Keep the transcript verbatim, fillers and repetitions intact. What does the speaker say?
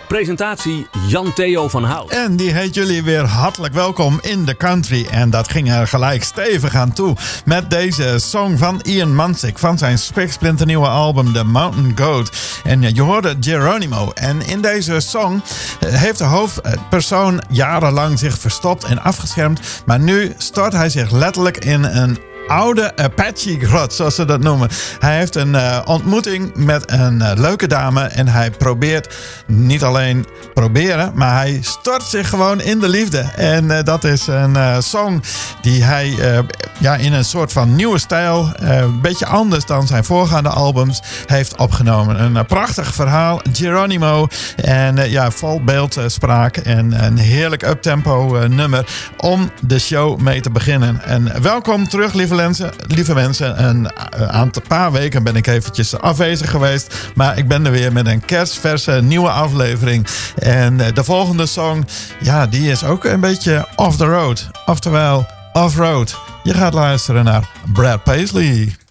Presentatie Jan-Theo van Hout. En die heet jullie weer hartelijk welkom in de country. En dat ging er gelijk stevig aan toe met deze song van Ian Mansik van zijn spiksplinternieuwe album The Mountain Goat. En je hoorde Geronimo. En in deze song heeft de hoofdpersoon jarenlang zich verstopt en afgeschermd. Maar nu stort hij zich letterlijk in een oude Apache-grot, zoals ze dat noemen. Hij heeft een uh, ontmoeting met een uh, leuke dame en hij probeert niet alleen proberen, maar hij stort zich gewoon in de liefde. En uh, dat is een uh, song die hij uh, ja, in een soort van nieuwe stijl, uh, een beetje anders dan zijn voorgaande albums, heeft opgenomen. Een uh, prachtig verhaal, Geronimo. En uh, ja, vol beeldspraak en een heerlijk uptempo uh, nummer om de show mee te beginnen. En welkom terug, lieve Mensen, lieve mensen, een aantal paar weken ben ik eventjes afwezig geweest. Maar ik ben er weer met een kerstverse nieuwe aflevering. En de volgende song, ja, die is ook een beetje off the road. Oftewel, off-road. Je gaat luisteren naar Brad Paisley.